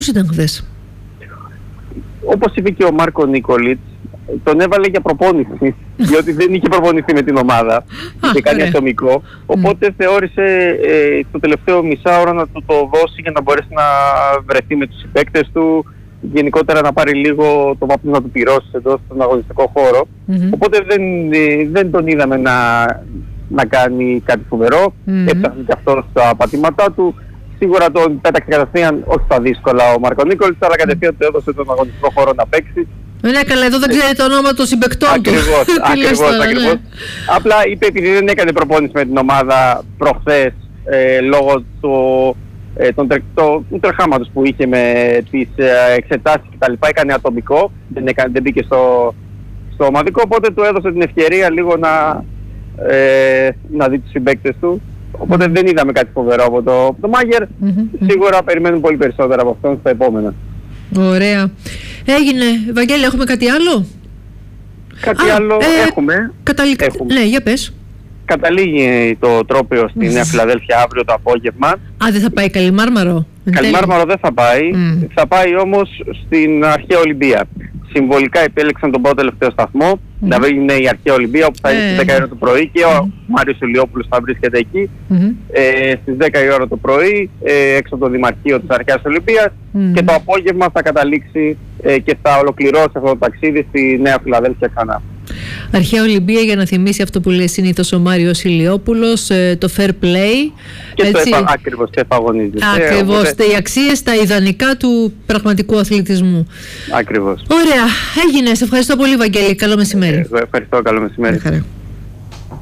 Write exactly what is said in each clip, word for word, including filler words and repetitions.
ήταν χθες? Όπως είπε και ο Μάρκο Νίκολιτς, τον έβαλε για προπόνηση, διότι δεν είχε προπονηθεί με την ομάδα, είχε κάνει ατομικό, οπότε mm. θεώρησε ε, το τελευταίο μισάωρο να του το δώσει για να μπορέσει να βρεθεί με τους συμπαίκτες του, γενικότερα να πάρει λίγο το βάπνισμα να του πυρώσει εδώ στον αγωνιστικό χώρο. Mm-hmm. Οπότε δεν, ε, δεν τον είδαμε να, να κάνει κάτι φοβερό, mm-hmm. έψαχνε και αυτό στα πατήματά του. Σίγουρα τον πέταξε κατευθείαν, όχι στα δύσκολα ο Μάρκο Νίκολιτς, αλλά κατευθείαν του έδωσε τον αγωνιστικό χώρο να παίξει. Ναι, καλά, εδώ δεν ξέρει το όνομα των συμπαικτών του. Ακριβώς, ακριβώς, ακριβώς. Απλά είπε επειδή δεν έκανε προπόνηση με την ομάδα προχθές ε, λόγω του, ε, των τρε, το, του τρεχάματος που είχε με τις ε, εξετάσεις κτλ. Έκανε ατομικό, δεν, έκανε, δεν μπήκε στο, στο ομαδικό, οπότε του έδωσε την ευκαιρία λίγο να, ε, να δει τους συμπαίκτες του. Οπότε δεν είδαμε κάτι φοβερό από το, από το Μάγερ. Mm-hmm. Σίγουρα περιμένουν πολύ περισσότερα από αυτόν στα επόμενα. Ωραία. Έγινε. Βαγγέλη, έχουμε κάτι άλλο? Κάτι Α, άλλο ε, έχουμε. Καταλη... έχουμε. Ναι, για πες. Καταλήγει το τρόπαιο στη Νέα Φιλαδέλφια αύριο το απόγευμα. Α, δεν θα πάει Καλιμάρμαρο? Καλιμάρμαρο δεν θα πάει. Mm. Θα πάει όμως στην Αρχαία Ολυμπία. Συμβολικά επέλεξαν τον πρώτο τελευταίο σταθμό, mm. να είναι η Αρχαία Ολυμπία, όπου θα είναι στις δέκα η ώρα το πρωί και ο mm. Μάριος Ηλιόπουλος θα βρίσκεται εκεί. Mm-hmm. Ε, στις δέκα η ώρα το πρωί, ε, έξω από το Δημαρχείο της Αρχαίας Ολυμπίας mm. και το απόγευμα θα καταλήξει ε, και θα ολοκληρώσει αυτό το ταξίδι στη Νέα Φιλαδέλφια ξανά. Αρχαία Ολυμπία, για να θυμίσει αυτό που λέει συνήθως ο Μάριος Ηλιόπουλος, το fair play. Και έτσι, το επα, ακριβώς, το επαγωνίζεται. Ακριβώς, οπότε... οι αξίες, τα ιδανικά του πραγματικού αθλητισμού. Ακριβώς. Ωραία, έγινε. Σε ευχαριστώ πολύ, Βαγγέλη. Καλό μεσημέρι. Εγώ ευχαριστώ, καλό μεσημέρι.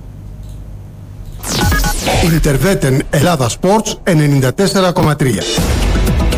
Ιντερβέτεν Ελλάδα Sports ενενήντα τέσσερα κόμμα τρία.